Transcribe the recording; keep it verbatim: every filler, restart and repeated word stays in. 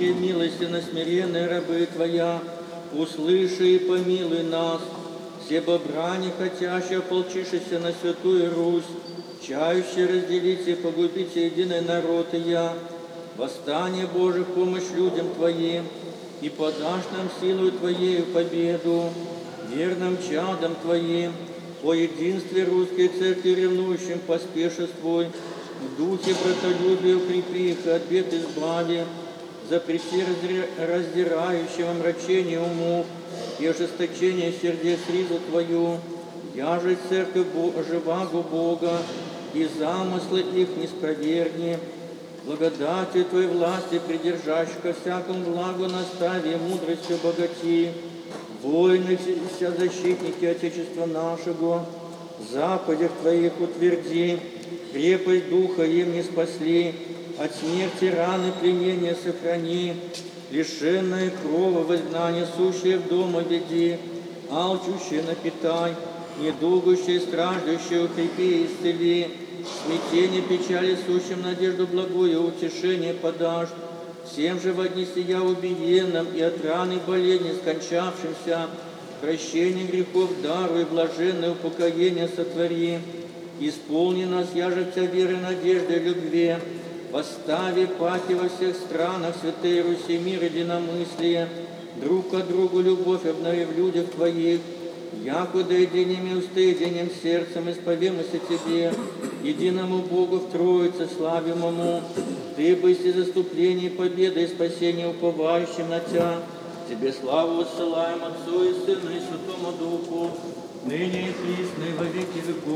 Богородице, милостивно смиренная рабы Твоя, услыши и помилуй нас, все бобрани, хотящие ополчившиеся на Святую Русь, чающие разделить и погубить единый народ и я, восстание Божие в помощь людям Твоим, и подашь нам силою Твоею победу, верным чадом Твоим, о единстве русской церкви ревнующим поспешествуй, в духе братолюбия укрепи их, от бед избави, запрети раздирающего мрачение умов и ожесточение сердец ризу Твою, яже церковь живаго Бога, и замыслы их не спровергни, благодатью Твоей власти придержащих ко всякому благу настави и мудростью богати, воины вся защитники Отечества нашего, заповедях Твоих утверди, крепость духа им не спасли, от смерти раны пленения сохрани, лишенные крова в изгнание сущие в дома веди, алчущие напитай, недугущие, страждущие укрепи и исцели, смятение печали сущим надежду благую утешение подашь, всем же во дни сия убиенным и от раны болезни скончавшимся, прощение грехов даруй, блаженное упокоение сотвори, исполни нас, яже вся веры, надежды и любви, постави пати во всех странах, святые Руси, мир единомыслие, друг к другу любовь обнови в людях Твоих, якуда единими усты, единым сердцем исповемся Тебе, единому Богу в Троице славимому, Ты быси заступление и победа и спасение уповающим на Тя. Тебе славу высылаем Отцу и Сыну и Святому Духу, ныне и присно и во веки веков.